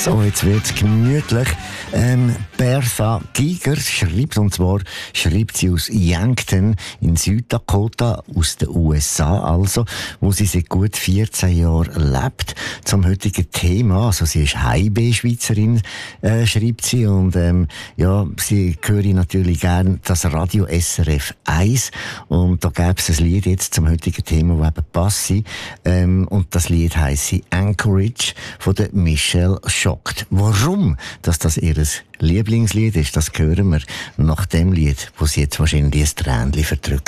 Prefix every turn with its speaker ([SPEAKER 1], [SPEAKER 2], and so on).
[SPEAKER 1] So, jetzt wird's gemütlich. Bertha Giger schreibt, und zwar schreibt sie aus Yankton in Süddakota, aus den USA also, wo sie seit gut 14 Jahren lebt. Zum heutigen Thema, also sie ist Heimweh-Schweizerin, schreibt sie, und ja, sie höre natürlich gern das Radio SRF 1, und da gäbe es ein Lied jetzt zum heutigen Thema, das eben passt, und das Lied heisst Anchorage von der Michelle Schockt. Warum das ihr Lieblingslied ist, das hören wir nach dem Lied, wo sie jetzt wahrscheinlich ein Tränchen verdrückt.